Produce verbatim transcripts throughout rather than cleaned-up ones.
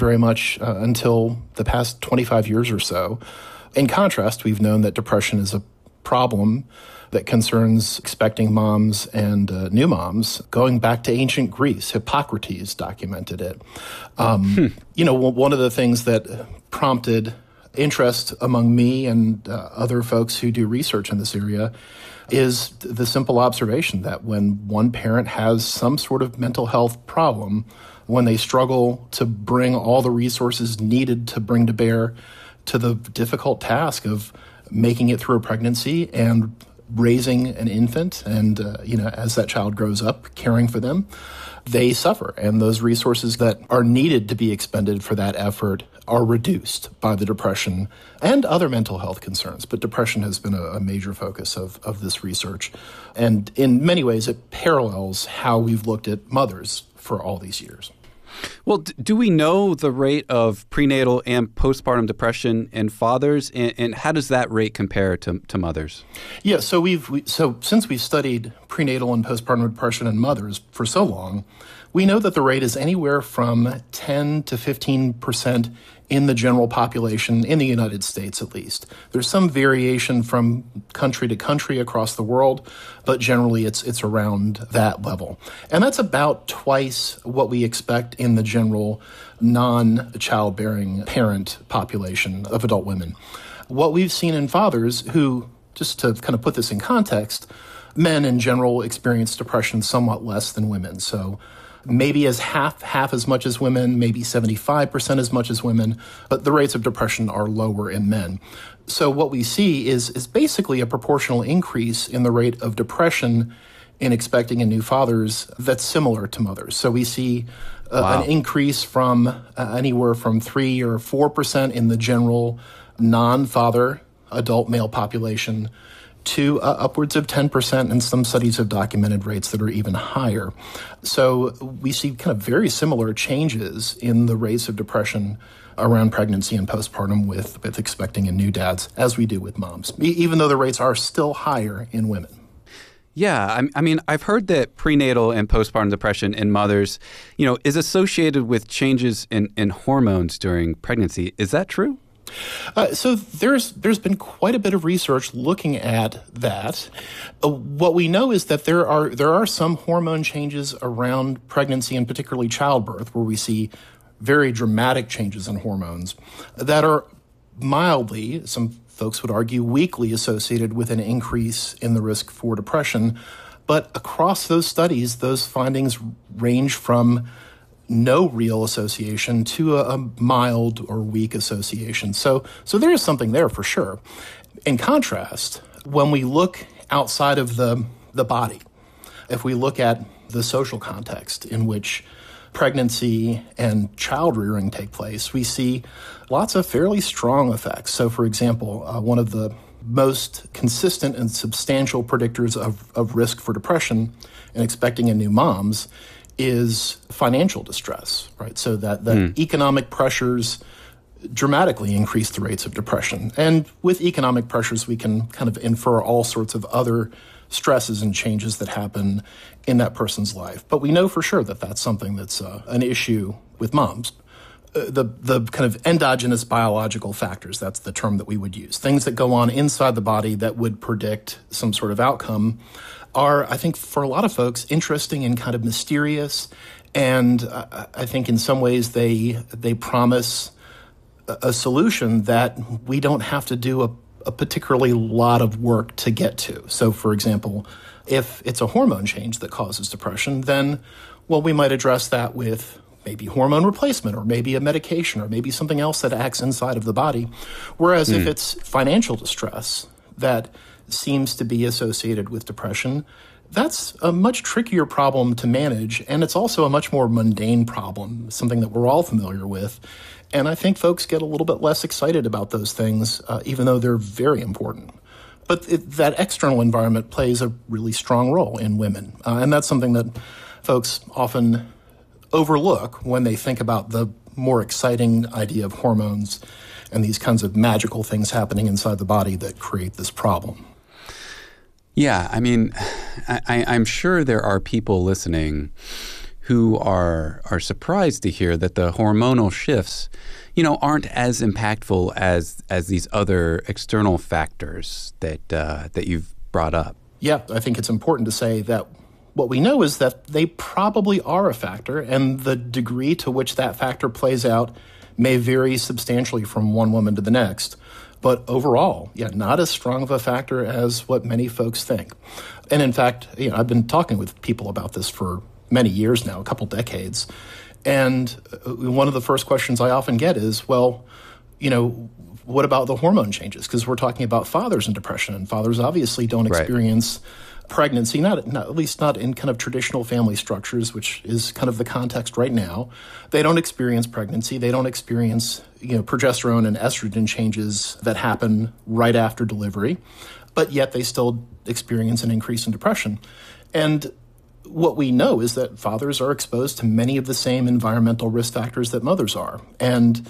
very much uh, until the past twenty-five years or so. In contrast, we've known that depression is a problem that concerns expecting moms and uh, new moms going back to ancient Greece. Hippocrates documented it. Um, hmm. You know, one of the things that prompted interest among me and uh, other folks who do research in this area is the simple observation that when one parent has some sort of mental health problem, when they struggle to bring all the resources needed to bring to bear to the difficult task of making it through a pregnancy and raising an infant and, uh, you know, as that child grows up, caring for them, they suffer. And those resources that are needed to be expended for that effort are reduced by the depression and other mental health concerns. But depression has been a, a major focus of, of this research. And in many ways, it parallels how we've looked at mothers for all these years. Well, do we know the rate of prenatal and postpartum depression in fathers, and, and how does that rate compare to, to mothers? Yeah, so we've we, so since we've studied prenatal and postpartum depression in mothers for so long, we know that the rate is anywhere from ten to fifteen percent in the general population, in the United States at least. There's some variation from country to country across the world, but generally it's it's around that level. And that's about twice what we expect in the general non-childbearing parent population of adult women. What we've seen in fathers who, just to kind of put this in context, men in general experience depression somewhat less than women. So maybe as half, half as much as women, maybe seventy-five percent as much as women, but the rates of depression are lower in men. So what we see is, is basically a proportional increase in the rate of depression in expecting and new fathers that's similar to mothers. So we see uh, wow. an increase from uh, anywhere from three or four percent in the general non-father adult male population to uh, upwards of ten percent, and some studies have documented rates that are even higher. So we see kind of very similar changes in the rates of depression around pregnancy and postpartum with, with expecting and new dads, as we do with moms, e- even though the rates are still higher in women. Yeah, I, I mean, I've heard that prenatal and postpartum depression in mothers, you know, is associated with changes in, in hormones during pregnancy. Is that true? Uh, so there's there's been quite a bit of research looking at that. Uh, what we know is that there are there are some hormone changes around pregnancy and particularly childbirth where we see very dramatic changes in hormones that are mildly, some folks would argue, weakly associated with an increase in the risk for depression. But across those studies, those findings range from no real association to a, a mild or weak association. So, so there is something there for sure. In contrast, when we look outside of the, the body, if we look at the social context in which pregnancy and child rearing take place, we see lots of fairly strong effects. So, for example, uh, one of the most consistent and substantial predictors of, of risk for depression in expecting and new moms is financial distress, right? So that, that mm. economic pressures dramatically increase the rates of depression. And with economic pressures, we can kind of infer all sorts of other stresses and changes that happen in that person's life. But we know for sure that that's something that's uh, an issue with moms. Uh, the the kind of endogenous biological factors, that's the term that we would use, things that go on inside the body that would predict some sort of outcome, are, I think, for a lot of folks, interesting and kind of mysterious. And uh, I think in some ways they they promise a, a solution that we don't have to do a, a particularly lot of work to get to. So, for example, if it's a hormone change that causes depression, then, well, we might address that with maybe hormone replacement or maybe a medication or maybe something else that acts inside of the body. Whereas mm. if it's financial distress that seems to be associated with depression, that's a much trickier problem to manage, and it's also a much more mundane problem, something that we're all familiar with. And I think folks get a little bit less excited about those things, uh, even though they're very important. But it, that external environment plays a really strong role in women, uh, and that's something that folks often overlook when they think about the more exciting idea of hormones and these kinds of magical things happening inside the body that create this problem. Yeah, I mean, I, I'm sure there are people listening who are are surprised to hear that the hormonal shifts, you know, aren't as impactful as as these other external factors that uh, that you've brought up. Yeah, I think it's important to say that what we know is that they probably are a factor, and the degree to which that factor plays out may vary substantially from one woman to the next. But overall, yeah, not as strong of a factor as what many folks think. And in fact, you know, I've been talking with people about this for many years now, a couple decades. And one of the first questions I often get is, well, you know, what about the hormone changes? Because we're talking about fathers and depression, and fathers obviously don't Right. experience pregnancy, not, not at least not in kind of traditional family structures, which is kind of the context right now. They don't experience pregnancy. They don't experience, you know, progesterone and estrogen changes that happen right after delivery, but yet they still experience an increase in depression. And what we know is that fathers are exposed to many of the same environmental risk factors that mothers are. And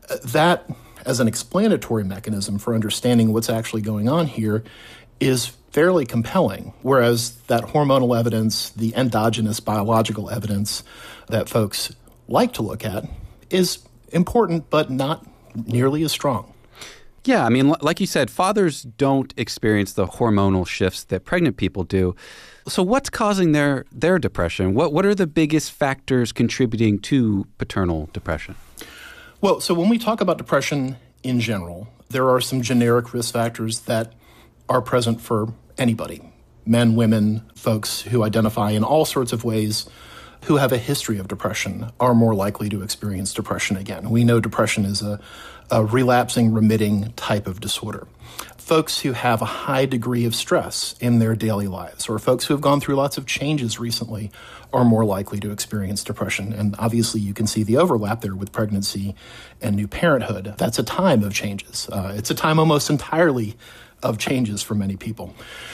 that, as an explanatory mechanism for understanding what's actually going on here, is fairly compelling, whereas that hormonal evidence, the endogenous biological evidence that folks like to look at, is important but not nearly as strong. Yeah, I mean, like you said, fathers don't experience the hormonal shifts that pregnant people do. So what's causing their their depression? What what are the biggest factors contributing to paternal depression? Well, so when we talk about depression in general, there are some generic risk factors that are present for anybody, men, women, folks who identify in all sorts of ways, who have a history of depression are more likely to experience depression again. We know depression is a, a relapsing, remitting type of disorder. Folks who have a high degree of stress in their daily lives, or folks who have gone through lots of changes recently, are more likely to experience depression. And obviously you can see the overlap there with pregnancy and new parenthood. That's a time of changes. Uh, it's a time almost entirely of changes for many people.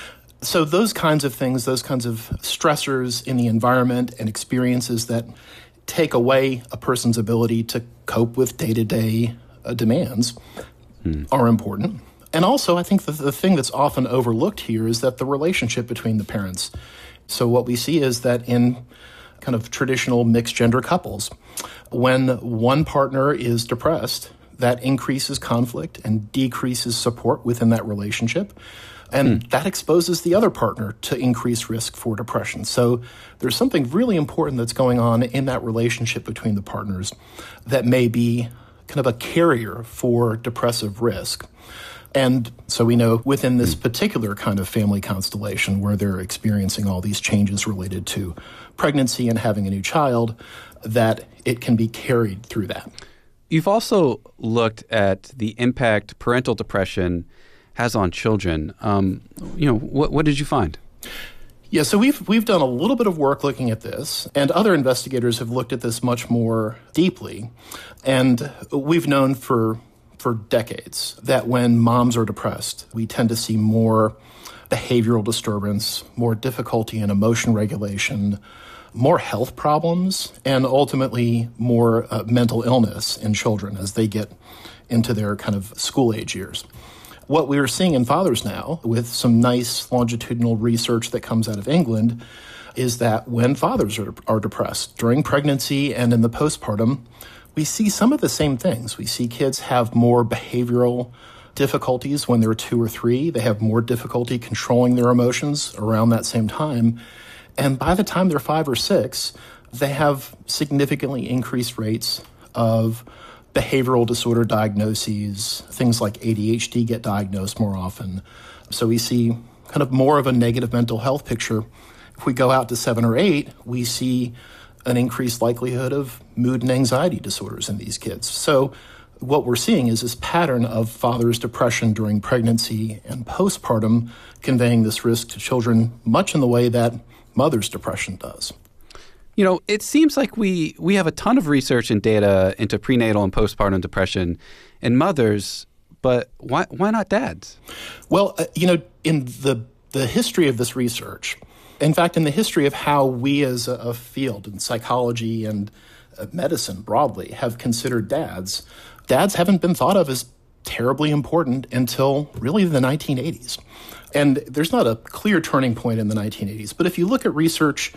So those kinds of things, those kinds of stressors in the environment and experiences that take away a person's ability to cope with day-to-day uh, demands hmm. are important. And also, I think that the thing that's often overlooked here is that the relationship between the parents. So what we see is that in kind of traditional mixed-gender couples, when one partner is depressed, that increases conflict and decreases support within that relationship. And hmm. that exposes the other partner to increased risk for depression. So there's something really important that's going on in that relationship between the partners that may be kind of a carrier for depressive risk. And so we know within this particular kind of family constellation where they're experiencing all these changes related to pregnancy and having a new child, that it can be carried through that. You've also looked at the impact parental depression has on children. Um, you know, what, what did you find? Yeah, so we've we've done a little bit of work looking at this, and other investigators have looked at this much more deeply. And we've known for for decades that when moms are depressed, we tend to see more behavioral disturbance, more difficulty in emotion regulation, more health problems, and ultimately more uh, mental illness in children as they get into their kind of school-age years. What we're seeing in fathers now, with some nice longitudinal research that comes out of England, is that when fathers are, are depressed during pregnancy and in the postpartum, we see some of the same things. We see kids have more behavioral difficulties when they're two or three. They have more difficulty controlling their emotions around that same time. And by the time they're five or six, they have significantly increased rates of behavioral disorder diagnoses. Things like A D H D get diagnosed more often. So we see kind of more of a negative mental health picture. If we go out to seven or eight, we see an increased likelihood of mood and anxiety disorders in these kids. So what we're seeing is this pattern of fathers' depression during pregnancy and postpartum conveying this risk to children much in the way that mother's depression does. You know, it seems like we, we have a ton of research and data into prenatal and postpartum depression in mothers, but why why not dads? Well, uh, you know, in the the history of this research, in fact, in the history of how we as a, a field in psychology and uh, medicine broadly have considered dads, dads haven't been thought of as terribly important until really the nineteen eighties. And there's not a clear turning point in the nineteen eighties, but if you look at research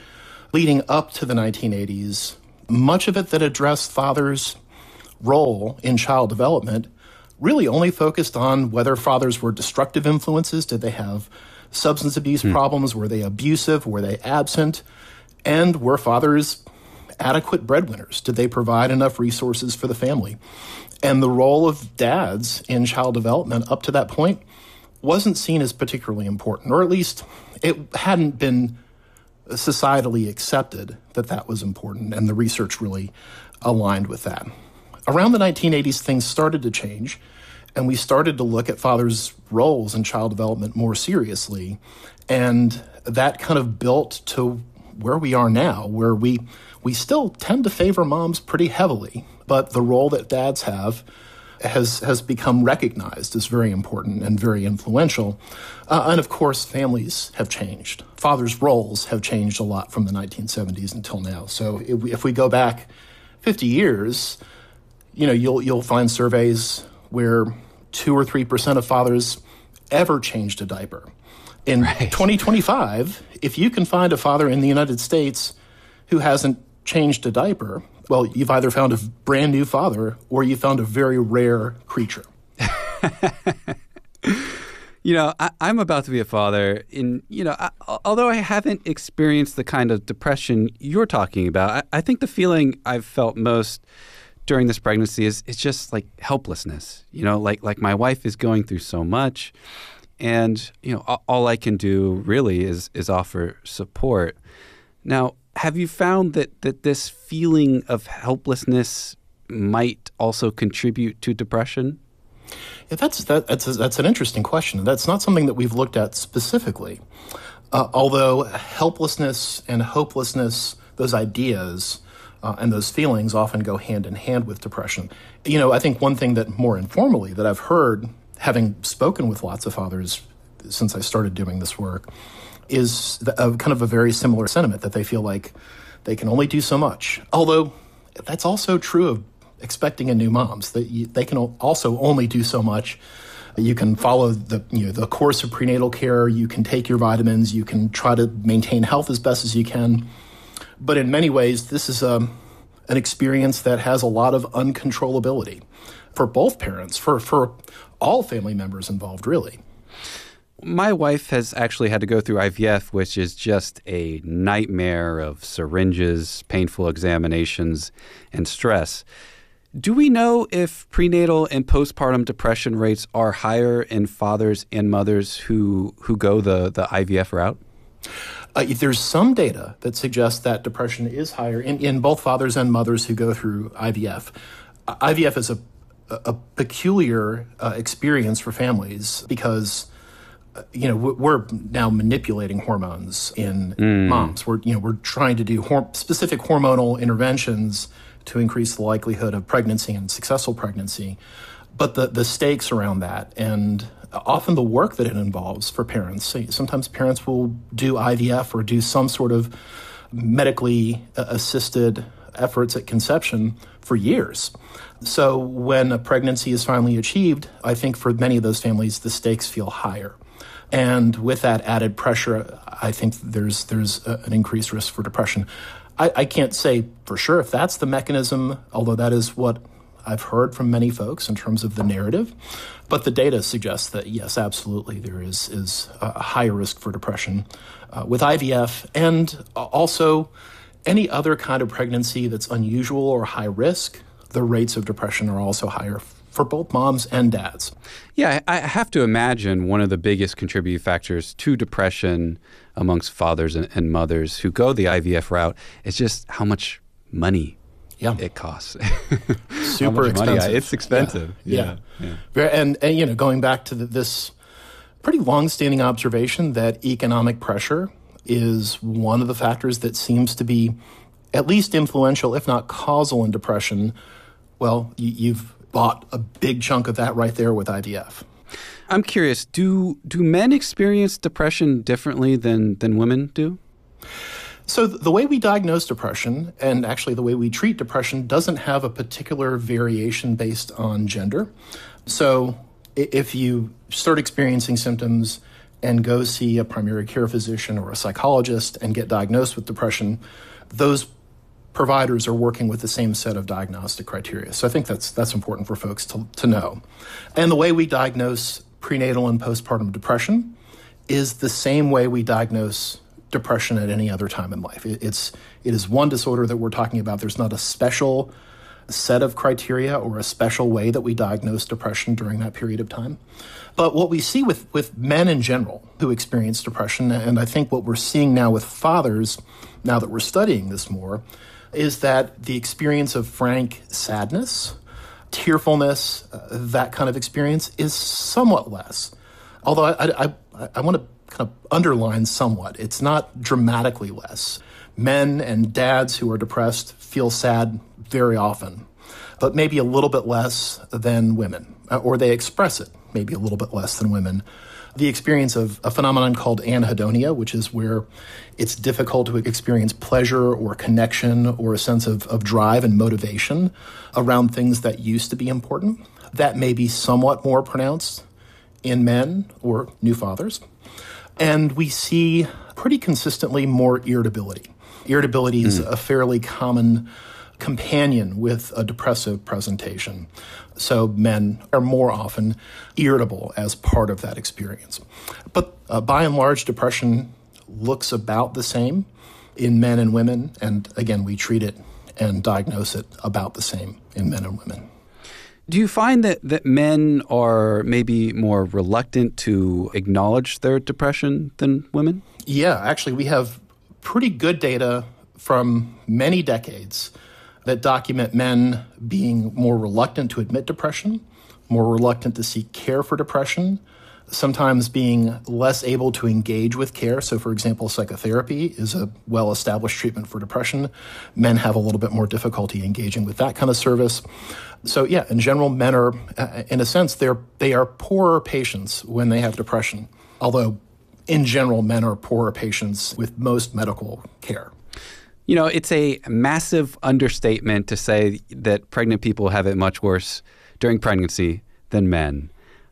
leading up to the nineteen eighties, much of it that addressed fathers' role in child development really only focused on whether fathers were destructive influences. Did they have substance abuse hmm. problems? Were they abusive? Were they absent? And were fathers adequate breadwinners? Did they provide enough resources for the family? And the role of dads in child development up to that point wasn't seen as particularly important, or at least it hadn't been societally accepted that that was important, and the research really aligned with that. Around the nineteen eighties, things started to change, and we started to look at fathers' roles in child development more seriously, and that kind of built to where we are now, where we we still tend to favor moms pretty heavily, but the role that dads have has has become recognized as very important and very influential. Uh, and of course, families have changed. Fathers' roles have changed a lot from the nineteen seventies until now. So if we, if we go back fifty years, you know, you'll you'll find surveys where two or three percent of fathers ever changed a diaper. In right. twenty twenty-five, if you can find a father in the United States who hasn't changed a diaper, well, you've either found a brand new father or you found a very rare creature. You know, I, I'm about to be a father. In you know, I, although I haven't experienced the kind of depression you're talking about, I, I think the feeling I've felt most during this pregnancy is it's just like helplessness. You know, like like my wife is going through so much, and you know, all, all I can do really is is offer support. Now, have you found that that this feeling of helplessness might also contribute to depression? Yeah, that's that, that's that's an interesting question. That's not something that we've looked at specifically. Uh, although helplessness and hopelessness, those ideas uh, and those feelings often go hand in hand with depression. You know, I think one thing that more informally that I've heard, having spoken with lots of fathers since I started doing this work, is the, uh, kind of a very similar sentiment that they feel like they can only do so much. Although that's also true of expecting a new moms, that you, they can also only do so much. You can follow the you know the course of prenatal care, you can take your vitamins, you can try to maintain health as best as you can. But in many ways, this is a, an experience that has a lot of uncontrollability for both parents, for, for all family members involved, really. My wife has actually had to go through I V F, which is just a nightmare of syringes, painful examinations, and stress. Do we know if prenatal and postpartum depression rates are higher in fathers and mothers who who go the, the I V F route? Uh, there's some data that suggests that depression is higher in, in both fathers and mothers who go through I V F. Uh, I V F is a, a peculiar uh, experience for families because you know, we're now manipulating hormones in mm. moms. We're, you know, we're trying to do hor- specific hormonal interventions to increase the likelihood of pregnancy and successful pregnancy. But the, the stakes around that and often the work that it involves for parents. Sometimes parents will do I V F or do some sort of medically assisted efforts at conception for years. So when a pregnancy is finally achieved, I think for many of those families, the stakes feel higher. And with that added pressure, I think there's there's a, an increased risk for depression. I, I can't say for sure if that's the mechanism, although that is what I've heard from many folks in terms of the narrative. But the data suggests that, yes, absolutely, there is, is a higher risk for depression uh, with I V F, and also any other kind of pregnancy that's unusual or high risk, the rates of depression are also higher for both moms and dads. Yeah, I have to imagine one of the biggest contributing factors to depression amongst fathers and, and mothers who go the I V F route is just how much money yeah. it costs. Super expensive. Money, it's expensive. Yeah. yeah. yeah. And, and, you know, going back to the, this pretty long-standing observation that economic pressure is one of the factors that seems to be at least influential, if not causal, in depression. Well, you, you've bought a big chunk of that right there with I V F. I'm curious, do do men experience depression differently than, than women do? So the way we diagnose depression, and actually the way we treat depression, doesn't have a particular variation based on gender. So if you start experiencing symptoms and go see a primary care physician or a psychologist and get diagnosed with depression, those providers are working with the same set of diagnostic criteria. So I think that's that's important for folks to, to know. And the way we diagnose prenatal and postpartum depression is the same way we diagnose depression at any other time in life. It, it's it is one disorder that we're talking about. There's not a special set of criteria or a special way that we diagnose depression during that period of time. But what we see with, with men in general who experience depression, and I think what we're seeing now with fathers, now that we're studying this more, is that the experience of frank sadness, tearfulness, uh, that kind of experience is somewhat less. Although I, I, I, I want to kind of underline somewhat. It's not dramatically less. Men and dads who are depressed feel sad very often, but maybe a little bit less than women, or they express it maybe a little bit less than women. The experience of a phenomenon called anhedonia, which is where it's difficult to experience pleasure or connection or a sense of, of drive and motivation around things that used to be important, that may be somewhat more pronounced in men or new fathers. And we see pretty consistently more irritability. Irritability is mm. a fairly common companion with a depressive presentation. So men are more often irritable as part of that experience. But uh, by and large, depression looks about the same in men and women. And again, we treat it and diagnose it about the same in men and women. Do you find that, that men are maybe more reluctant to acknowledge their depression than women? Yeah, actually, we have pretty good data from many decades that document men being more reluctant to admit depression, more reluctant to seek care for depression, sometimes being less able to engage with care. So, for example, psychotherapy is a well-established treatment for depression. Men have a little bit more difficulty engaging with that kind of service. So, yeah, in general, men are, in a sense, they're they are poorer patients when they have depression, although in general, men are poorer patients with most medical care. You know, it's a massive understatement to say that pregnant people have it much worse during pregnancy than men.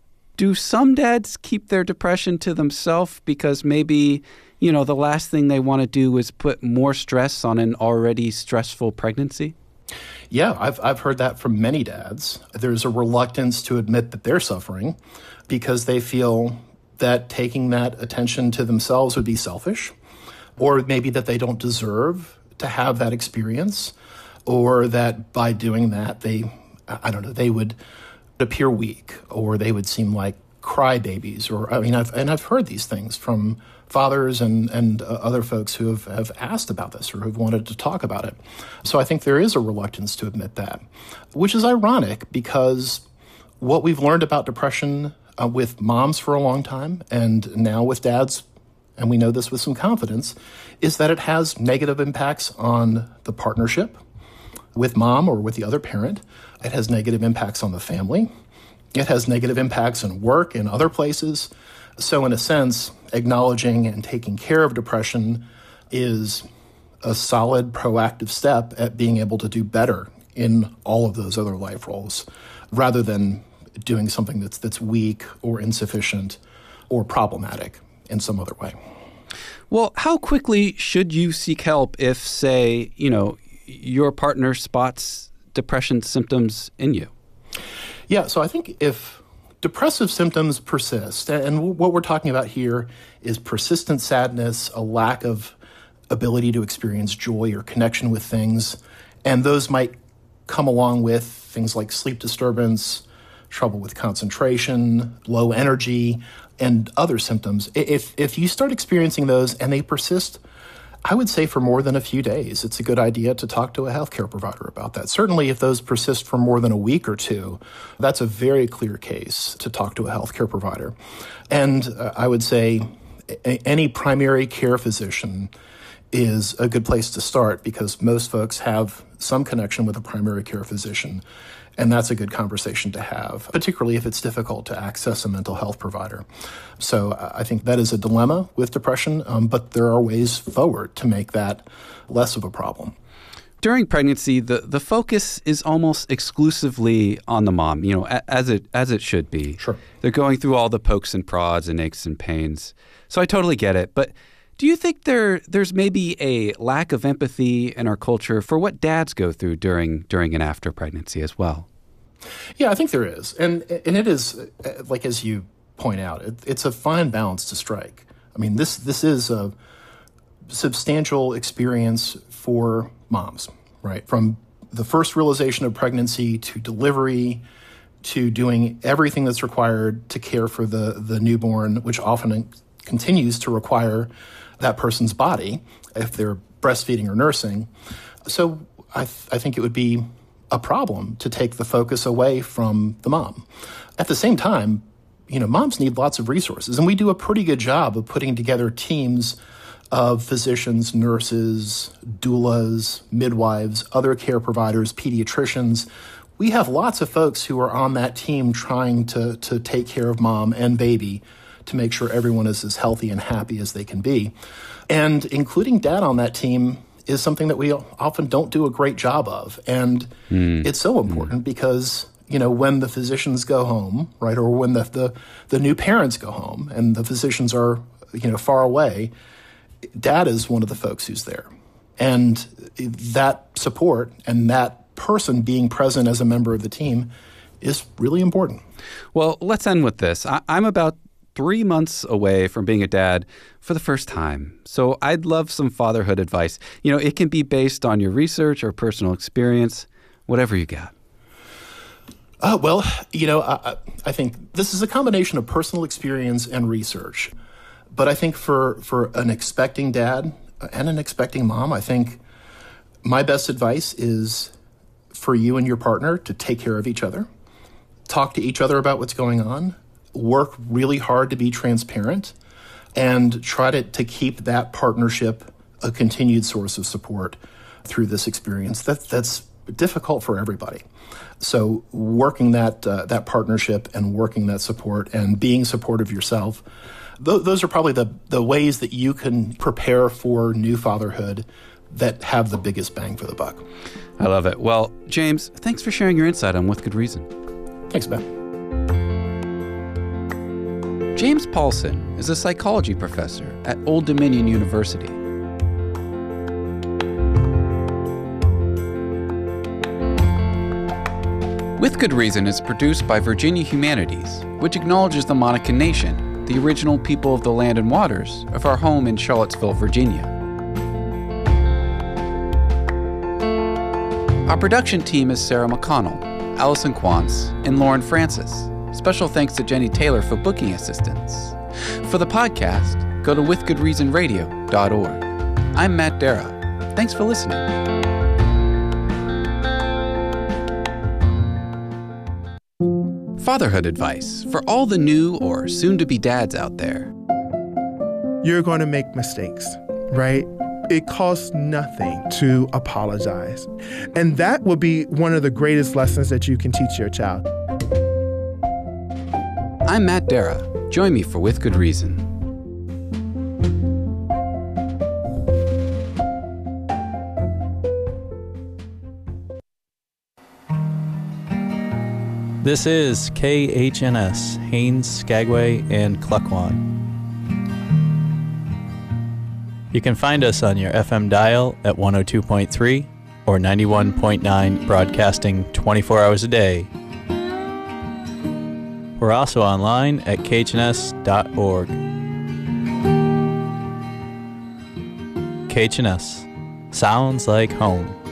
Do some dads keep their depression to themselves because maybe, you know, the last thing they want to do is put more stress on an already stressful pregnancy? Yeah, I've I've heard that from many dads. There's a reluctance to admit that they're suffering because they feel that taking that attention to themselves would be selfish, or maybe that they don't deserve to have that experience, or that by doing that, they, I don't know, they would appear weak, or they would seem like crybabies, or, I mean, I've, and I've heard these things from fathers and, and uh, other folks who have, have asked about this or who've wanted to talk about it. So I think there is a reluctance to admit that, which is ironic because what we've learned about depression uh, with moms for a long time and now with dads, and we know this with some confidence, is that it has negative impacts on the partnership with mom or with the other parent. It has negative impacts on the family. It has negative impacts on work and other places. So in a sense, acknowledging and taking care of depression is a solid proactive step at being able to do better in all of those other life roles, rather than doing something that's that's weak or insufficient or problematic in some other way. Well, how quickly should you seek help if, say, you know, your partner spots depression symptoms in you? Yeah, so I think if depressive symptoms persist, and what we're talking about here is persistent sadness, a lack of ability to experience joy or connection with things, and those might come along with things like sleep disturbance, trouble with concentration, low energy, and other symptoms. If if you start experiencing those and they persist, I would say for more than a few days, it's a good idea to talk to a healthcare provider about that. Certainly if those persist for more than a week or two, that's a very clear case to talk to a healthcare provider. And uh, I would say a- any primary care physician is a good place to start because most folks have some connection with a primary care physician. And that's a good conversation to have, particularly if it's difficult to access a mental health provider. So I think that is a dilemma with depression, um, but there are ways forward to make that less of a problem. during pregnancy, the, the focus is almost exclusively on the mom, you know, a, as it as it should be. Sure. They're going through all the pokes and prods and aches and pains. So I totally get it. But do you think there there's maybe a lack of empathy in our culture for what dads go through during during and after pregnancy as well? Yeah, I think there is. And and it is, like as you point out, it, it's a fine balance to strike. I mean, this this is a substantial experience for moms, right? From the first realization of pregnancy to delivery to doing everything that's required to care for the, the newborn, which often continues to require that person's body if they're breastfeeding or nursing. So I, th- I think it would be a problem to take the focus away from the mom. At the same time, you know, moms need lots of resources, and we do a pretty good job of putting together teams of physicians, nurses, doulas, midwives, other care providers, pediatricians. We have lots of folks who are on that team trying to, to take care of mom and baby to make sure everyone is as healthy and happy as they can be. And including dad on that team is something that we often don't do a great job of. And mm. it's so important mm. because, you know, when the physicians go home, right, or when the, the, the new parents go home and the physicians are, you know, far away, dad is one of the folks who's there. And that support and that person being present as a member of the team is really important. Well, let's end with this. I- I'm about three months away from being a dad for the first time. So I'd love some fatherhood advice. You know, it can be based on your research or personal experience, whatever you got. Uh, well, you know, I, I think this is a combination of personal experience and research. But I think for, for an expecting dad and an expecting mom, I think my best advice is for you and your partner to take care of each other, talk to each other about what's going on, work really hard to be transparent, and try to, to keep that partnership a continued source of support through this experience. That, that's difficult for everybody. So working that uh, that partnership and working that support and being supportive yourself, those are probably the, the ways that you can prepare for new fatherhood that have the biggest bang for the buck. I love it. Well, James, thanks for sharing your insight on With Good Reason. Thanks, Ben. James Paulson is a psychology professor at Old Dominion University. With Good Reason is produced by Virginia Humanities, which acknowledges the Monacan Nation, the original people of the land and waters of our home in Charlottesville, Virginia. Our production team is Sarah McConnell, Allison Quantz, and Lauren Francis. Special thanks to Jenny Taylor for booking assistance. For the podcast, go to with good reason radio dot org. I'm Matt Dara. Thanks for listening. Fatherhood advice for all the new or soon-to-be dads out there. You're going to make mistakes, right? It costs nothing to apologize. And that will be one of the greatest lessons that you can teach your child. I'm Matt Dara. Join me for With Good Reason. This is K H N S, Haines, Skagway, and Cluckwan. You can find us on your F M dial at one oh two point three or ninety-one point nine, broadcasting twenty-four hours a day. We're also online at K H N S dot org. K H N S, sounds like home.